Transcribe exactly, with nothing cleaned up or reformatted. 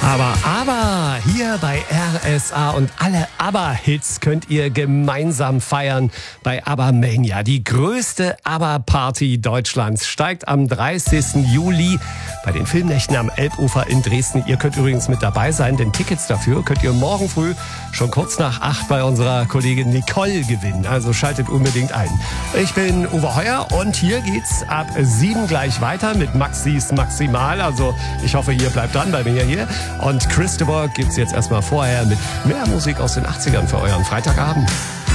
Aber, aber, hier bei R S A und alle ABBA-Hits könnt ihr gemeinsam feiern bei ABBA-Mania. Die größte ABBA-Party Deutschlands steigt am dreißigsten Juli bei den Filmnächten am Elbufer in Dresden. Ihr könnt übrigens mit dabei sein, denn Tickets dafür könnt ihr morgen früh schon kurz nach acht bei unserer Kollegin Nicole gewinnen. Also schaltet unbedingt ein. Ich bin Uwe Heuer und hier geht's ab sieben gleich weiter mit Maxis Maximal. Also ich hoffe, ihr bleibt dran bei mir hier. Und Christopher gibt's jetzt erstmal vorher mit mehr Musik aus den achtzigern für euren Freitagabend.